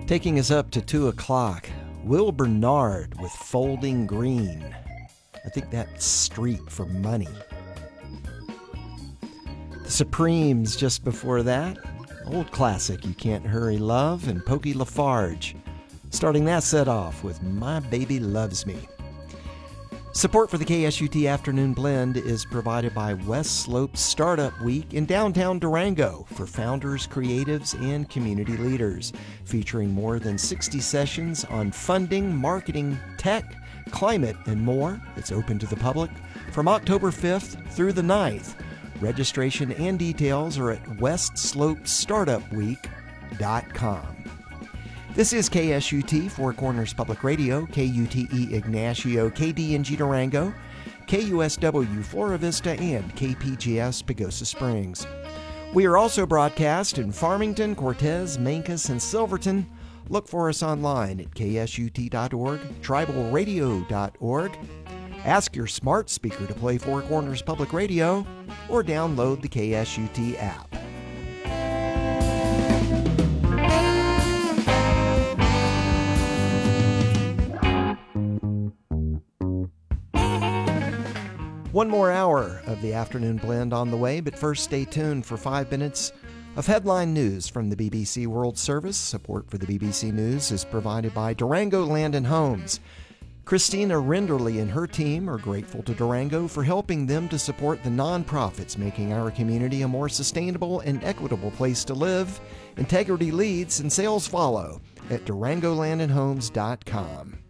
Taking us up to 2 o'clock, Will Bernard with Folding Green. I think that's Street for Money. The Supremes just before that. Old classic, You Can't Hurry Love, and Pokey Lafarge. Starting that set off with My Baby Loves Me. Support for the KSUT Afternoon Blend is provided by West Slope Startup Week in downtown Durango for founders, creatives, and community leaders, featuring more than 60 sessions on funding, marketing, tech, climate, and more. It's open to the public from October 5th through the 9th. Registration and details are at westslope.startupweek.com. This is KSUT, Four Corners Public Radio, KUTE Ignacio, KDNG Durango, KUSW Flora Vista, and KPGS Pagosa Springs. We are also broadcast in Farmington, Cortez, Mancos, and Silverton. Look for us online at ksut.org, tribalradio.org. Ask your smart speaker to play Four Corners Public Radio, or download the KSUT app. One more hour of the Afternoon Blend on the way, but first stay tuned for 5 minutes of headline news from the BBC World Service. Support for the BBC News is provided by Durango Land and Homes. Christina Renderly and her team are grateful to Durango for helping them to support the nonprofits making our community a more sustainable and equitable place to live. Integrity leads and sales follow at durangolandandhomes.com.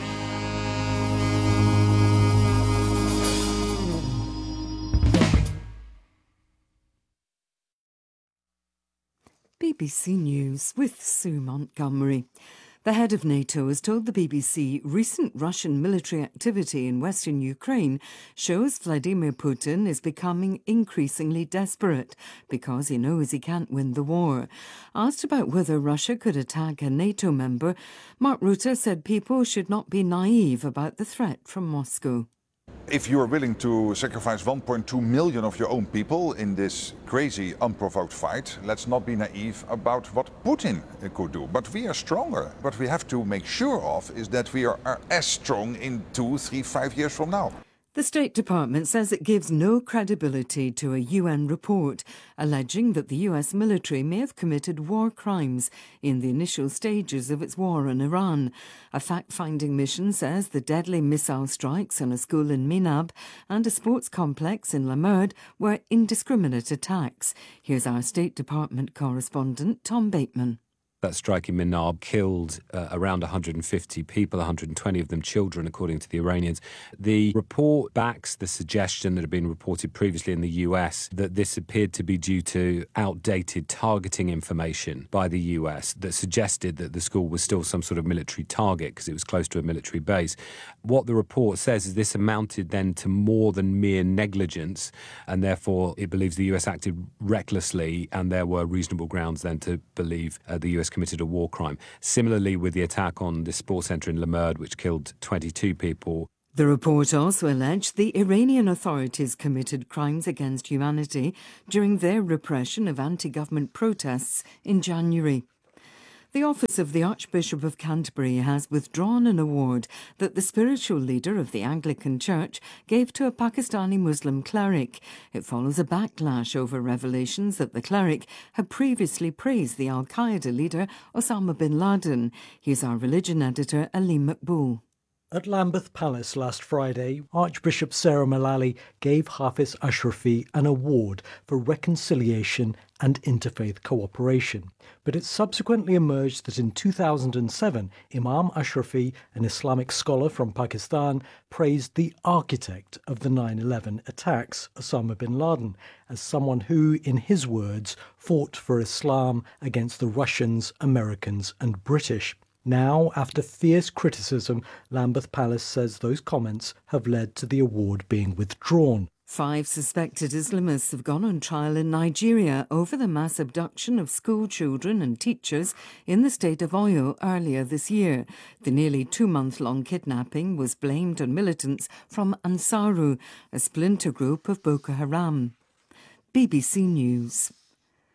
BBC News with Sue Montgomery. The head of NATO has told the BBC recent Russian military activity in western Ukraine shows Vladimir Putin is becoming increasingly desperate because he knows he can't win the war. Asked about whether Russia could attack a NATO member, Mark Rutte said people should not be naive about the threat from Moscow. If you are willing to sacrifice 1.2 million of your own people in this crazy, unprovoked fight, let's not be naive about what Putin could do. But we are stronger. What we have to make sure of is that we are as strong in 2, 3, 5 years from now. The State Department says it gives no credibility to a UN report alleging that the US military may have committed war crimes in the initial stages of its war on Iran. A fact-finding mission says the deadly missile strikes on a school in Minab and a sports complex in Lamerd were indiscriminate attacks. Here's our State Department correspondent, Tom Bateman. That strike in Minab killed around 150 people, 120 of them children, according to the Iranians. The report backs the suggestion that had been reported previously in the US that this appeared to be due to outdated targeting information by the US that suggested that the school was still some sort of military target because it was close to a military base. What the report says is this amounted then to more than mere negligence, and therefore it believes the US acted recklessly, and there were reasonable grounds then to believe the US committed a war crime. Similarly with the attack on the sports centre in Lamerd, which killed 22 people. The report also alleged the Iranian authorities committed crimes against humanity during their repression of anti-government protests in January. The Office of the Archbishop of Canterbury has withdrawn an award that the spiritual leader of the Anglican Church gave to a Pakistani Muslim cleric. It follows a backlash over revelations that the cleric had previously praised the Al-Qaeda leader Osama bin Laden. Here's our religion editor, Aleem Makboul. At Lambeth Palace last Friday, Archbishop Sarah Mullally gave Hafiz Ashrafi an award for reconciliation and interfaith cooperation. But it subsequently emerged that in 2007, Imam Ashrafi, an Islamic scholar from Pakistan, praised the architect of the 9/11 attacks, Osama bin Laden, as someone who, in his words, fought for Islam against the Russians, Americans and British. Now, after fierce criticism, Lambeth Palace says those comments have led to the award being withdrawn. 5 suspected Islamists have gone on trial in Nigeria over the mass abduction of school children and teachers in the state of Oyo earlier this year. The nearly 2-month-long kidnapping was blamed on militants from Ansaru, a splinter group of Boko Haram. BBC News.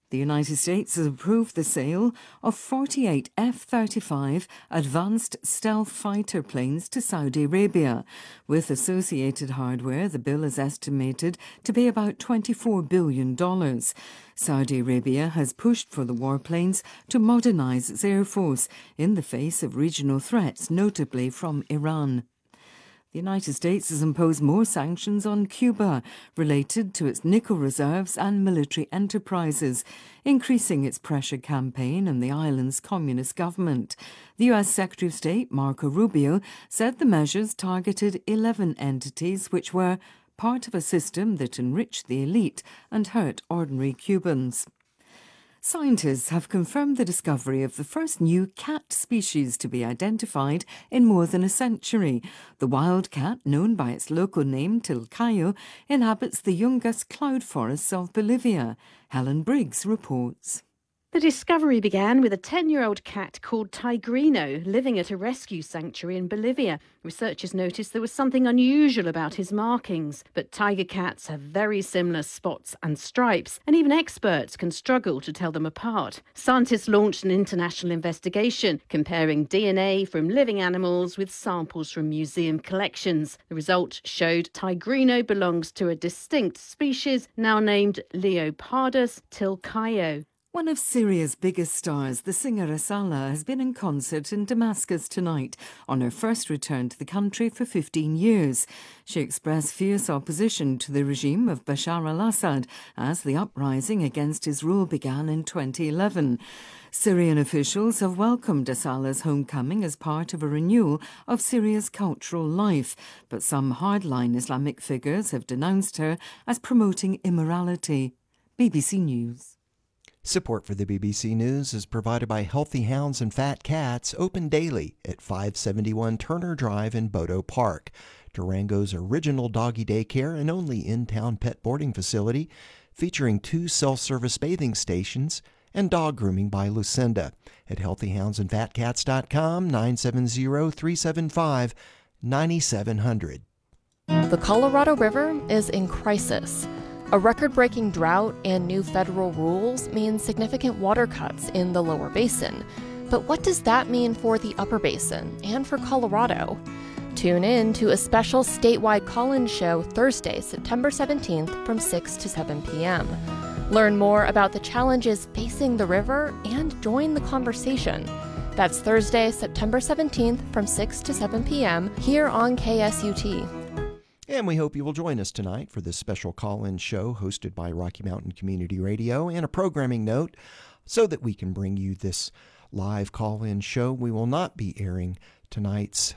The United States has approved the sale of 48 F-35 advanced stealth fighter planes to Saudi Arabia. With associated hardware, the bill is estimated to be about $24 billion. Saudi Arabia has pushed for the warplanes to modernize its air force in the face of regional threats, notably from Iran. The United States has imposed more sanctions on Cuba related to its nickel reserves and military enterprises, increasing its pressure campaign on the island's communist government. The U.S. Secretary of State, Marco Rubio, said the measures targeted 11 entities which were part of a system that enriched the elite and hurt ordinary Cubans. Scientists have confirmed the discovery of the first new cat species to be identified in more than a century. The wild cat, known by its local name Tilcayo, inhabits the Yungas cloud forests of Bolivia. Helen Briggs reports. The discovery began with a 10-year-old cat called Tigrino living at a rescue sanctuary in Bolivia. Researchers noticed there was something unusual about his markings, but tiger cats have very similar spots and stripes, and even experts can struggle to tell them apart. Scientists launched an international investigation comparing DNA from living animals with samples from museum collections. The result showed Tigrino belongs to a distinct species now named Leopardus tilcayo. One of Syria's biggest stars, the singer Asala, has been in concert in Damascus tonight on her first return to the country for 15 years. She expressed fierce opposition to the regime of Bashar al-Assad as the uprising against his rule began in 2011. Syrian officials have welcomed Asala's homecoming as part of a renewal of Syria's cultural life, but some hardline Islamic figures have denounced her as promoting immorality. BBC News. Support for the BBC News is provided by Healthy Hounds and Fat Cats, open daily at 571 Turner Drive in Bodo Park. Durango's original doggy daycare and only in-town pet boarding facility, featuring 2 self-service bathing stations and dog grooming by Lucinda. At healthyhoundsandfatcats.com, 970-375-9700. The Colorado River is in crisis. A record-breaking drought and new federal rules mean significant water cuts in the lower basin. But what does that mean for the upper basin and for Colorado? Tune in to a special statewide call-in show Thursday, September 17th from 6 to 7 p.m. Learn more about the challenges facing the river and join the conversation. That's Thursday, September 17th from 6 to 7 p.m. here on KSUT. And we hope you will join us tonight for this special call-in show hosted by Rocky Mountain Community Radio. And a programming note, so that we can bring you this live call-in show, we will not be airing tonight's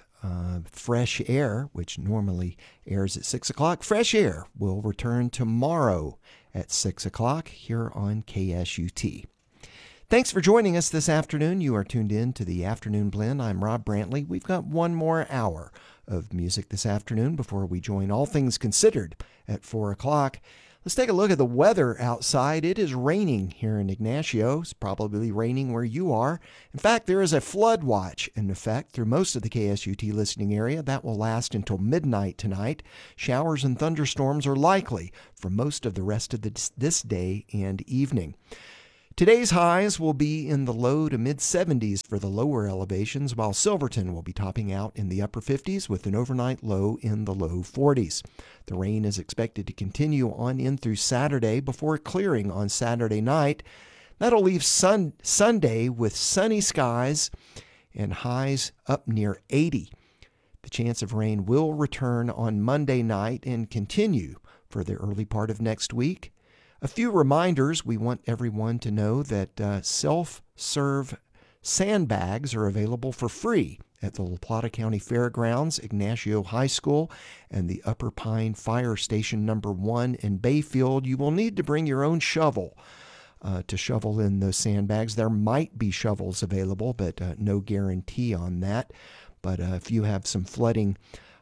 Fresh Air, which normally airs at 6 o'clock. Fresh Air will return tomorrow at 6 o'clock here on KSUT. Thanks for joining us this afternoon. You are tuned in to the Afternoon Blend. I'm Rob Brantley. We've got one more hour of music this afternoon before we join All Things Considered at 4 o'clock. Let's take a look at the weather outside. It is raining here in Ignacio. It's probably raining where you are. In fact, there is a flood watch in effect through most of the KSUT listening area. That will last until midnight tonight. Showers and thunderstorms are likely for most of the rest of this day and evening. Today's highs will be in the low to mid-70s for the lower elevations, while Silverton will be topping out in the upper 50s with an overnight low in the low 40s. The rain is expected to continue on in through Saturday before clearing on Saturday night. That'll leave Sunday with sunny skies and highs up near 80. The chance of rain will return on Monday night and continue for the early part of next week. A few reminders. We want everyone to know that self-serve sandbags are available for free at the La Plata County Fairgrounds, Ignacio High School, and the Upper Pine Fire Station No. 1 in Bayfield. You will need to bring your own shovel to shovel in those sandbags. There might be shovels available, but no guarantee on that. But if you have some flooding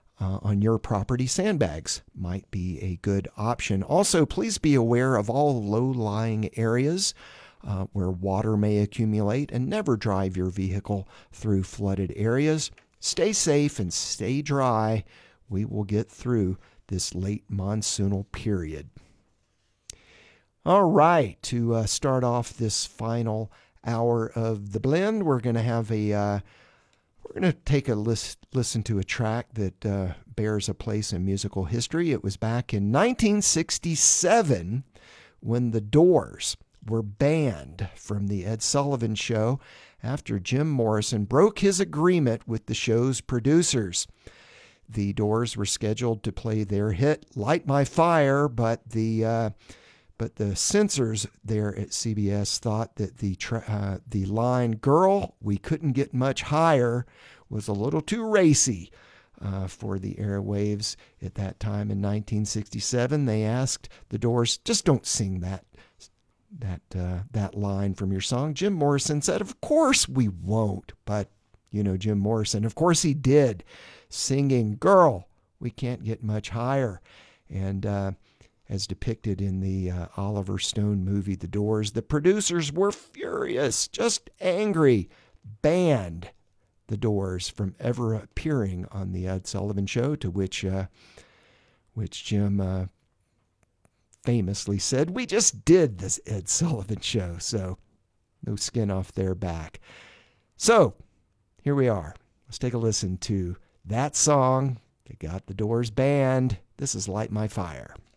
on your property, sandbags might be a good option. Also, please be aware of all low-lying areas where water may accumulate, and never drive your vehicle through flooded areas. Stay safe and stay dry. We will get through this late monsoonal period. All right, to start off this final hour of The Blend, we're going to have we're going to take a listen to a track that bears a place in musical history. It was back in 1967 when The Doors were banned from the Ed Sullivan Show after Jim Morrison broke his agreement with the show's producers. The Doors were scheduled to play their hit "Light My Fire," but the censors there at CBS thought that the line "Girl, we couldn't get much higher" was a little too racy for the airwaves at that time in 1967. They asked the Doors, just don't sing that line from your song. Jim Morrison said, of course we won't. But, Jim Morrison, of course he did, singing "Girl, we can't get much higher." And as depicted in the Oliver Stone movie The Doors, the producers were furious, just angry, banned the Doors from ever appearing on the Ed Sullivan Show, to which Jim famously said, "We just did this Ed Sullivan Show," so no skin off their back. So here we are. Let's take a listen to that song that got the Doors banned. This is "Light My Fire."